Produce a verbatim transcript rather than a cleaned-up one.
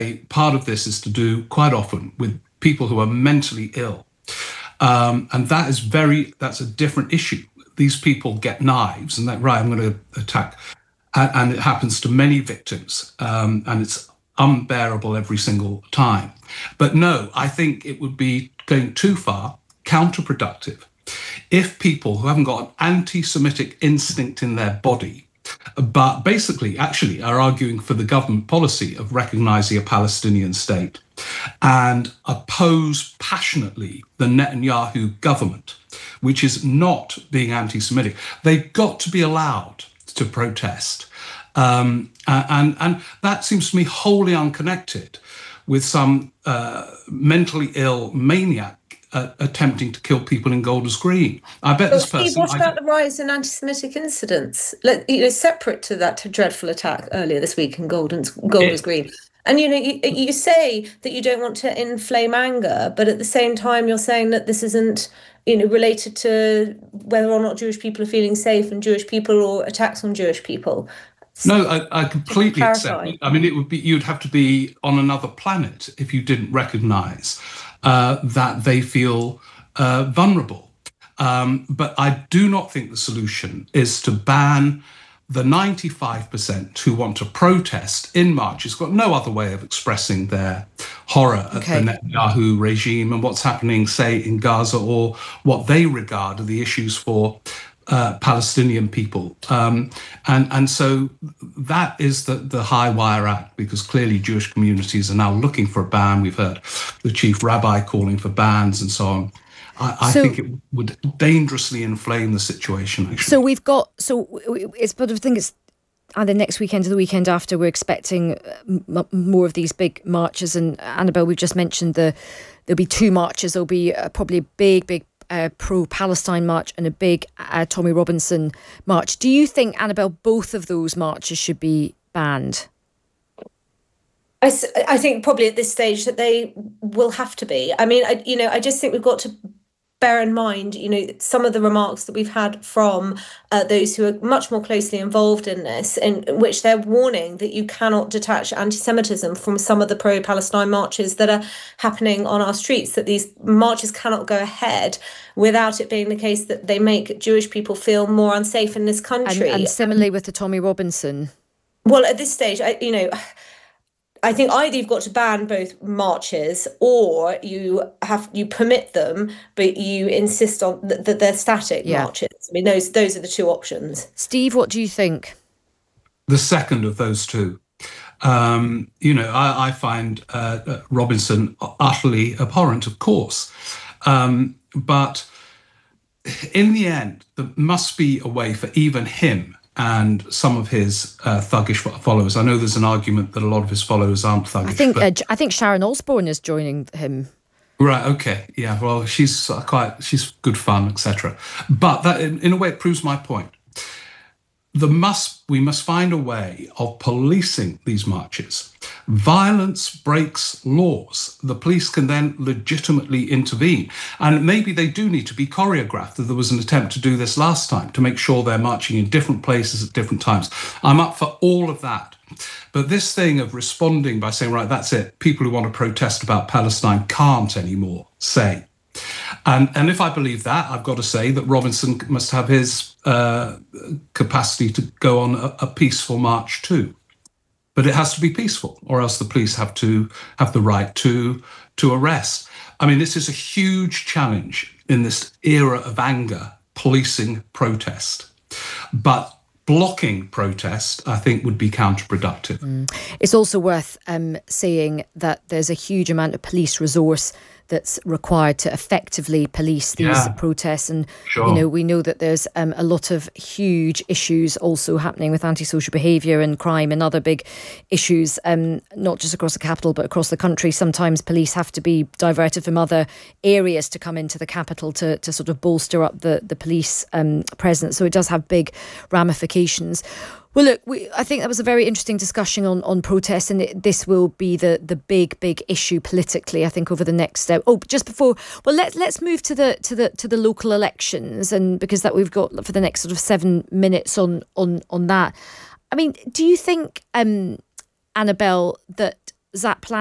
part of this is to do quite often with people who are mentally ill. Um, and that is very, that's a different issue. These people get knives and that, right, I'm going to attack. And, and it happens to many victims. Um, and it's unbearable every single time. But no, I think it would be going too far, counterproductive, if people who haven't got an anti-Semitic instinct in their body, but basically actually are arguing for the government policy of recognizing a Palestinian state and oppose passionately the Netanyahu government, which is not being anti-Semitic. They've got to be allowed to protest. Um, and, and that seems to me wholly unconnected with some uh, mentally ill maniac Uh, attempting to kill people in Golders Green. I bet well, this person... Steve, what about I, the rise in anti-Semitic incidents? Let, you know, separate to that dreadful attack earlier this week in Golders, Golders it, Green. And, you know, you, you say that you don't want to inflame anger, but at the same time, you're saying that this isn't, you know, related to whether or not Jewish people are feeling safe and Jewish people or attacks on Jewish people. No, I, I completely accept it. I mean, it would be, you'd have to be on another planet if you didn't recognise uh, that they feel uh, vulnerable. Um, but I do not think the solution is to ban the ninety-five percent who want to protest in March. It's got no other way of expressing their horror okay. at the Netanyahu regime and what's happening, say, in Gaza, or what they regard are the issues for Uh, Palestinian people. Um, and, and so that is the, the high wire act, because clearly Jewish communities are now looking for a ban. We've heard the chief rabbi calling for bans and so on. I, I so, think it would dangerously inflame the situation, actually. So we've got, so it's, but I think it's either next weekend or the weekend after, we're expecting m- more of these big marches. And Annabelle, we've just mentioned the there'll be two marches. There'll be uh, probably a big, big Uh, pro-Palestine march and a big uh, Tommy Robinson march. Do you think, Annabelle, both of those marches should be banned? I, I think probably at this stage that they will have to be. I mean, I, you know, I just think we've got to bear in mind, you know, some of the remarks that we've had from uh, those who are much more closely involved in this, in, in which they're warning that you cannot detach anti-Semitism from some of the pro-Palestine marches that are happening on our streets, that these marches cannot go ahead without it being the case that they make Jewish people feel more unsafe in this country. And, and similarly with the Tommy Robinson. Well, at this stage, I, you know, I think either you've got to ban both marches, or you have you permit them, but you insist on that th- they're static yeah. marches. I mean, those those are the two options. Steve, what do you think? The second of those two. Um, you know, I, I find uh, Robinson utterly abhorrent, of course, um, but in the end, there must be a way for even him and some of his uh, thuggish followers. I know there's an argument that a lot of his followers aren't thuggish. I think but... uh, I think Sharon Osbourne is joining him. Right. Okay. Yeah. Well, she's quite she's good fun, et cetera. But that, in, in a way, it proves my point. There must we must find a way of policing these marches. Violence breaks laws. The police can then legitimately intervene. And maybe they do need to be choreographed. There was an attempt to do this last time, to make sure they're marching in different places at different times. I'm up for all of that. But this thing of responding by saying, right, that's it, people who want to protest about Palestine can't anymore say. And, and if I believe that, I've got to say that Robinson must have his uh, capacity to go on a, a peaceful march too. But it has to be peaceful, or else the police have to have the right to to arrest. I mean, this is a huge challenge in this era of anger, policing protest. But blocking protest, I think, would be counterproductive. Mm. It's also worth um, saying that there's a huge amount of police resource that's required to effectively police these yeah, protests. And, sure. you know, we know that there's um, a lot of huge issues also happening with antisocial behaviour and crime and other big issues, um, not just across the capital, but across the country. Sometimes police have to be diverted from other areas to come into the capital to, to sort of bolster up the, the police um, presence. So it does have big ramifications. Well, look, we, I think that was a very interesting discussion on, on protests, and it, this will be the, the big, big issue politically, I think, over the next. Uh, oh, just before, well, let's let's move to the to the to the local elections, and because that we've got for the next sort of seven minutes on on on that. I mean, do you think, um, Annabelle, that Zapp